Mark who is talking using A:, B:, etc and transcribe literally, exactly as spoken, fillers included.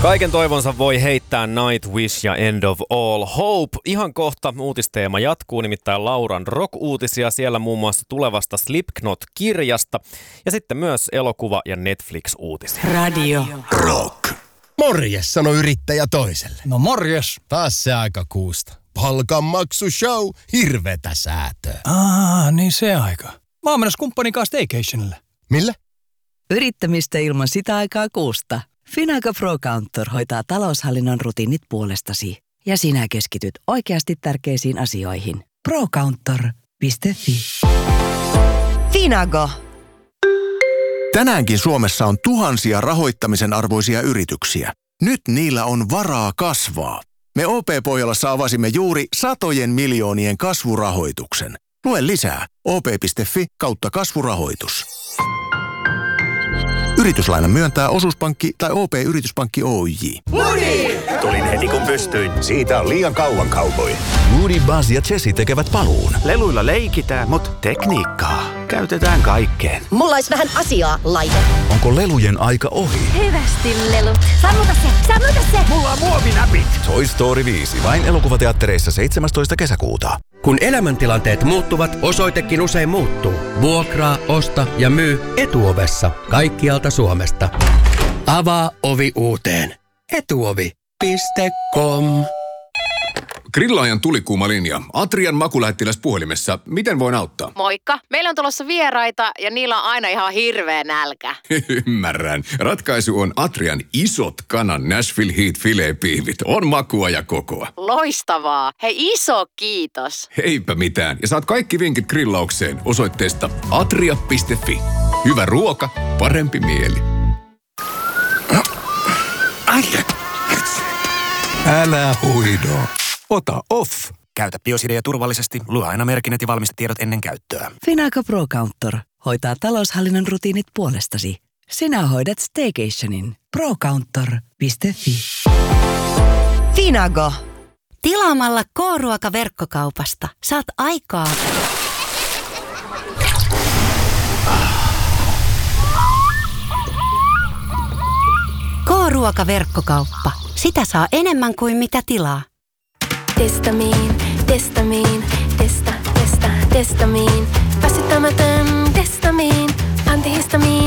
A: Kaiken toivonsa voi heittää Nightwish ja End of All Hope. Ihan kohta uutisteema jatkuu, nimittäin Lauran rock-uutisia. Siellä muun muassa tulevasta Slipknot-kirjasta ja sitten myös elokuva- ja Netflix-uutisia.
B: Radio
C: Rock. Morjes, sano yrittäjä toiselle.
D: No morjes.
C: Taas se aika kuusta. Palkanmaksushow, hirvetä säätöä.
D: Aa, niin se aika. Mä oon menossa kumppanin kanssa staycationille.
C: Millä?
B: Yrittämistä ilman sitä aikaa kuusta. Finago Pro Counter hoitaa taloushallinnon rutiinit puolestasi. Ja sinä keskityt oikeasti tärkeisiin asioihin. pro counter piste fi. Finago.
E: Tänäänkin Suomessa on tuhansia rahoittamisen arvoisia yrityksiä. Nyt niillä on varaa kasvaa. Me O P-Pohjolassa avasimme juuri satojen miljoonien kasvurahoituksen. Lue lisää o p piste fi kautta kasvurahoitus. Yrityslainan myöntää Osuuspankki tai O P-Yrityspankki Oyj.
F: Woody!
G: Tulin heti kun pystyin. Siitä on liian kauan cowboy.
H: Woody, Buzz ja Jessie tekevät paluun.
G: Leluilla leikitään, mutta tekniikkaa käytetään kaikkeen.
I: Mulla olisi vähän asiaa, laite.
H: Onko lelujen aika ohi?
I: Hyvästi, lelut. Sammuta se, sammuta se.
G: Mulla on muovinäpit.
H: Toy Story viisi, vain elokuvateattereissa seitsemästoista kesäkuuta.
J: Kun elämäntilanteet muuttuvat, osoitekin usein muuttuu. Vuokraa, osta ja myy Etuovessa kaikkialta Suomesta. Avaa ovi uuteen. Etuovi piste com.
K: Grillaajan tulikuuma linja. Atrian makulähettiläs puhelimessa. Miten voin auttaa?
L: Moikka. Meillä on tulossa vieraita ja niillä on aina ihan hirveä nälkä.
K: Ymmärrän. Ratkaisu on Atrian isot kanan Nashville Heat filet-piivit. On makua ja kokoa.
L: Loistavaa. Hei, iso kiitos.
K: Heipä mitään. Ja saat kaikki vinkit grillaukseen osoitteesta atria piste fi. Hyvä ruoka, parempi mieli.
C: Älä huido. Ota off.
G: Käytä Biosidea turvallisesti. Lue aina merkinnät ja valmistetiedot ennen käyttöä.
B: Finago Pro Counter hoitaa taloushallinnon rutiinit puolestasi. Sinä hoidat staycationin. pro counter piste fi. Finago.
I: Tilaamalla K-ruoka-verkkokaupasta saat aikaa. K-ruoka-verkkokauppa. Sitä saa enemmän kuin mitä tilaa.
M: Testamiin, testamiin, testa, testa, testamiin. Väsyttämätön testamiin, antihistamiin.